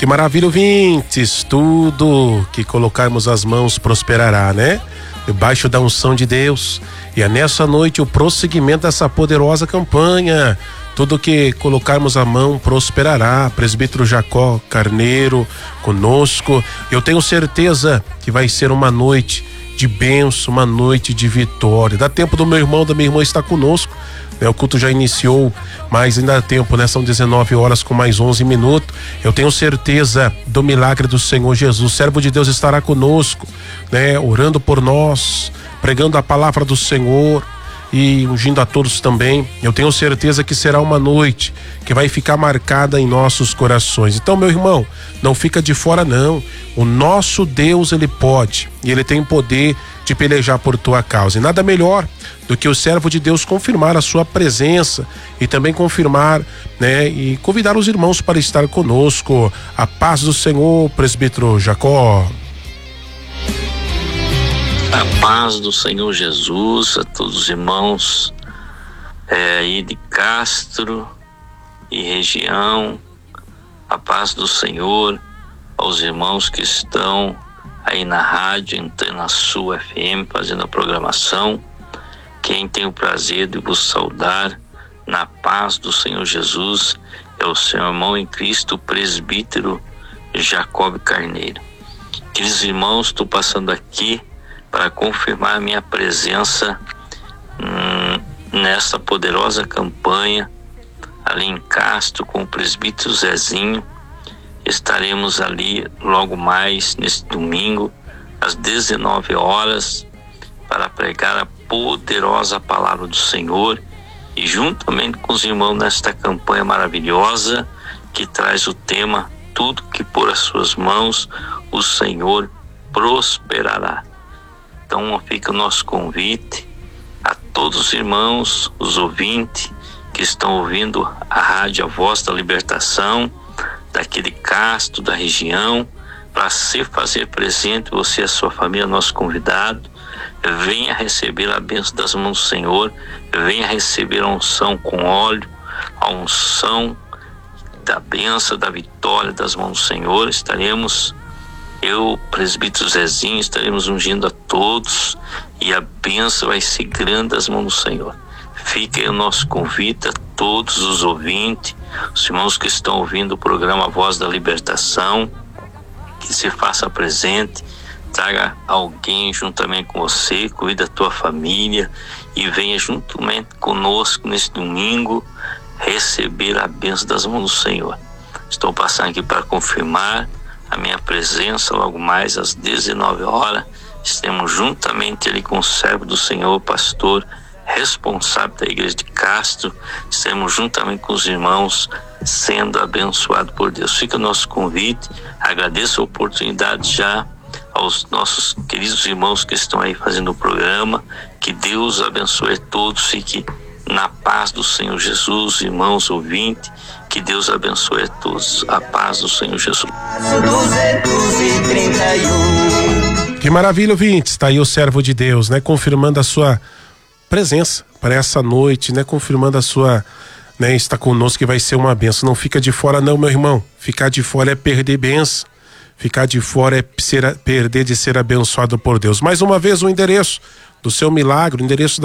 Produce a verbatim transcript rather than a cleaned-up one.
Que maravilha, ouvintes, tudo que colocarmos as mãos prosperará, né? Debaixo da unção de Deus. E é nessa noite o prosseguimento dessa poderosa campanha. Tudo que colocarmos a mão prosperará. Presbítero Jacó Carneiro conosco. Eu tenho certeza que vai ser uma noite de bênção, uma noite de vitória. Dá tempo do meu irmão, da minha irmã estar conosco. O culto já iniciou, mas ainda dá tempo, né? São dezenove horas com mais onze minutos. Eu tenho certeza do milagre do Senhor Jesus. O servo de Deus estará conosco, né? Orando por nós, pregando a palavra do Senhor e ungindo a todos também. Eu tenho certeza que será uma noite que vai ficar marcada em nossos corações. Então, meu irmão, não fica de fora não. O nosso Deus, ele pode e ele tem poder de pelejar por tua causa. E nada melhor do que o servo de Deus confirmar a sua presença e também confirmar, né, e convidar os irmãos para estar conosco. A paz do Senhor, presbítero Jacó. A paz do Senhor Jesus a todos os irmãos é, aí de Castro e região. A paz do Senhor aos irmãos que estão aí na rádio, na sua F M, fazendo a programação. Quem tem o prazer de vos saudar na paz do Senhor Jesus é o seu irmão em Cristo, o presbítero Jacob Carneiro. Queridos irmãos, estou passando aqui para confirmar minha presença hum, nessa poderosa campanha ali em Castro com o presbítero Zezinho. Estaremos ali logo mais nesse domingo às dezenove horas para pregar a poderosa palavra do Senhor e juntamente com os irmãos nesta campanha maravilhosa que traz o tema tudo que por as suas mãos o Senhor prosperará. Então fica o nosso convite a todos os irmãos, os ouvintes que estão ouvindo a rádio A Voz da Libertação, daquele Castro, da região, para se fazer presente, você e a sua família, nosso convidado. Venha receber a bênção das mãos do Senhor, venha receber a unção com óleo, a unção da bênção, da vitória das mãos do Senhor. Estaremos, eu, presbítero Zezinho, estaremos ungindo a todos e a bênção vai ser grande das mãos do Senhor. Fica aí o nosso convite a todos os ouvintes, os irmãos que estão ouvindo o programa Voz da Libertação, que se faça presente, traga alguém juntamente com você, cuide da tua família e venha juntamente conosco nesse domingo receber a bênção das mãos do Senhor. Estou passando aqui para confirmar a minha presença logo mais às dezenove horas. Estaremos juntamente ali com o servo do Senhor, pastor responsável da igreja de Castro. Estaremos juntamente com os irmãos sendo abençoados por Deus. Fica o nosso convite. Agradeço a oportunidade já aos nossos queridos irmãos que estão aí fazendo o programa. Que Deus abençoe a todos. Fique na paz do Senhor Jesus, irmãos ouvintes. Que Deus abençoe a todos. A paz do Senhor Jesus. Que maravilha, ouvintes. Está aí o servo de Deus, né? Confirmando a sua presença para essa noite, né? Confirmando a sua, né? Está conosco, que vai ser uma benção. Não fica de fora não, meu irmão. Ficar de fora é perder benção. Ficar de fora é ser, perder de ser abençoado por Deus. Mais uma vez o endereço do seu milagre, o endereço da